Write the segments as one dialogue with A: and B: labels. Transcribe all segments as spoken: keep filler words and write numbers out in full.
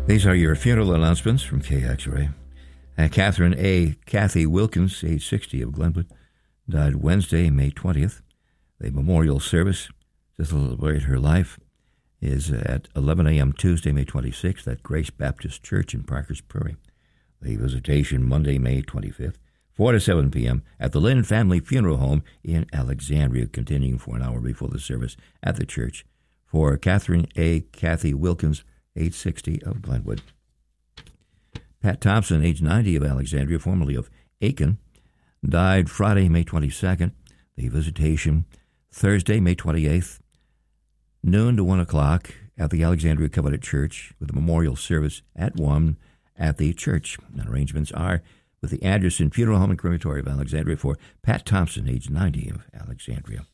A: These are your funeral announcements from K X R A. Uh, Catherine A. Kathy Wilkins, age sixty, of Glenwood, died Wednesday, May twentieth. The memorial service to celebrate her life is at eleven a.m. Tuesday, May twenty-sixth, at Grace Baptist Church in Parkers Prairie. The visitation Monday, May twenty-fifth, four to seven p.m. at the Lynn Family Funeral Home in Alexandria, continuing for an hour before the service at the church. For Catherine A. Kathy Wilkins, age sixty, of Glenwood. Pat Thompson, age ninety, of Alexandria, formerly of Aiken, died Friday, May twenty-second. The visitation Thursday, May twenty-eighth, noon to one o'clock at the Alexandria Covenant Church, with a memorial service at one at the church. And arrangements are with the Anderson Funeral Home and Crematory of Alexandria for Pat Thompson, age ninety, of Alexandria.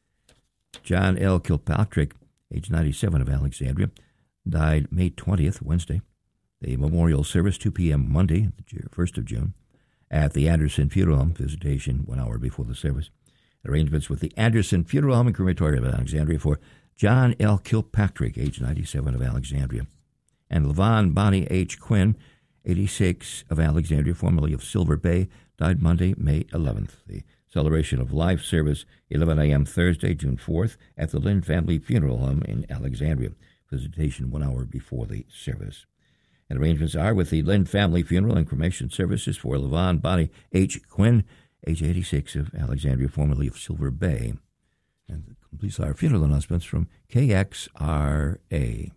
A: John L. Kilpatrick, age ninety-seven, of Alexandria, died May twentieth, Wednesday. The memorial service, two p.m. Monday, the first of June, at the Anderson Funeral Home. Visitation one hour before the service. Arrangements with the Anderson Funeral Home and Crematory of Alexandria for John L. Kilpatrick, age ninety-seven, of Alexandria. And Levon Bonnie H. Quinn, eighty-six, of Alexandria, formerly of Silver Bay, died Monday, May eleventh. The celebration of life service, eleven a.m. Thursday, June fourth, at the Lynn Family Funeral Home in Alexandria. Visitation one hour before the service. And arrangements are with the Lynn Family Funeral and Cremation Services for Levon Bonnie H. Quinn, age eighty-six, of Alexandria, formerly of Silver Bay. And that completes our funeral announcements from K X R A.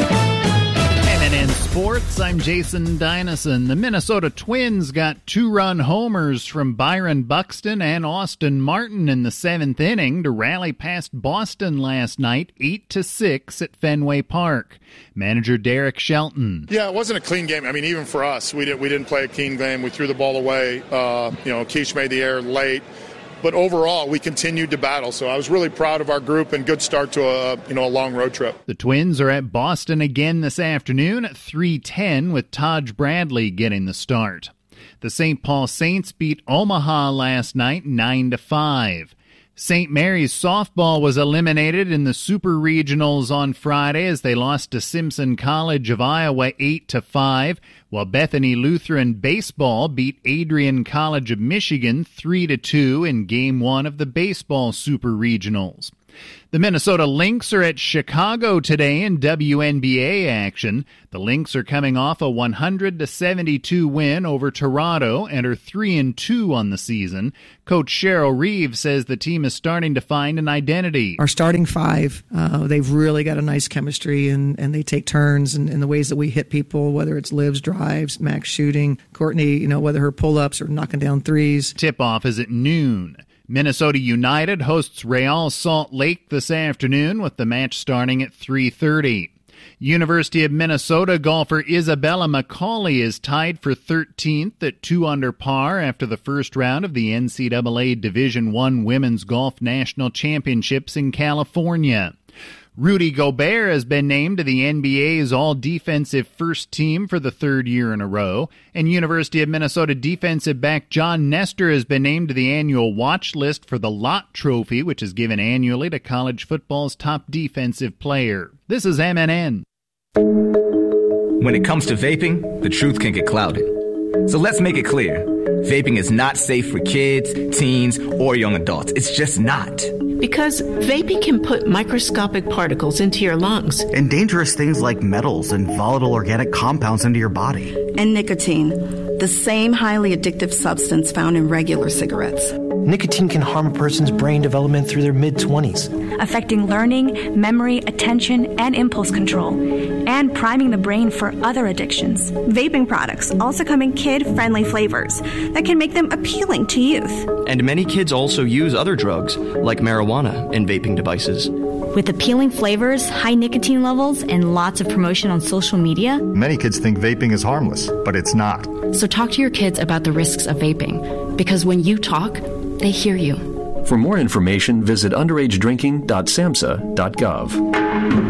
B: And in sports, I'm Jason Dynison. The Minnesota Twins got two-run homers from Byron Buxton and Austin Martin in the seventh inning to rally past Boston last night, eight to six at Fenway Park. Manager Derek Shelton.
C: Yeah, it wasn't a clean game. I mean, even for us, we didn't we didn't play a clean game. We threw the ball away. Uh, you know, Keish made the error late. But overall, we continued to battle. So I was really proud of our group and good start to a you know a long road trip.
B: The Twins are at Boston again this afternoon at three ten, with Taj Bradley getting the start. The Saint Paul Saints beat Omaha last night nine to five. Saint Mary's softball was eliminated in the Super Regionals on Friday as they lost to Simpson College of Iowa eight to five, while Bethany Lutheran baseball beat Adrian College of Michigan three to two in Game one of the baseball Super Regionals. The Minnesota Lynx are at Chicago today in W N B A action. The Lynx are coming off a one hundred to seventy-two win over Toronto and are three and two on the season. Coach Cheryl Reeves says the team is starting to find an identity.
D: Our starting five, uh, they've really got a nice chemistry, and, and they take turns in, in the ways that we hit people, whether it's Liv's drives, Max shooting, Courtney, you know, whether her pull-ups or knocking down threes.
B: Tip-off is at noon. Minnesota United hosts Real Salt Lake this afternoon, with the match starting at three thirty. University of Minnesota golfer Isabella McCauley is tied for thirteenth at two under par after the first round of the N C double A Division I Women's Golf National Championships in California. Rudy Gobert has been named to the N B A's all-defensive first team for the third year in a row, and University of Minnesota defensive back John Nestor has been named to the annual watch list for the Lott Trophy, which is given annually to college football's top defensive player. This is M N N.
E: When it comes to vaping, the truth can get clouded. So let's make it clear. Vaping is not safe for kids, teens, or young adults. It's just not.
F: Because vaping can put microscopic particles into your lungs.
G: And dangerous things like metals and volatile organic compounds into your body.
H: And nicotine, the same highly addictive substance found in regular cigarettes.
I: Nicotine can harm a person's brain development through their mid-twenties,
J: affecting learning, memory, attention, and impulse control, and priming the brain for other addictions.
K: Vaping products also come in kid-friendly flavors that can make them appealing to youth.
L: And many kids also use other drugs, like marijuana, in vaping devices.
J: With appealing flavors, high nicotine levels, and lots of promotion on social media,
M: many kids think vaping is harmless, but it's not.
N: So talk to your kids about the risks of vaping, because when you talk, they hear you.
O: For more information, visit underage drinking dot samhsa dot gov.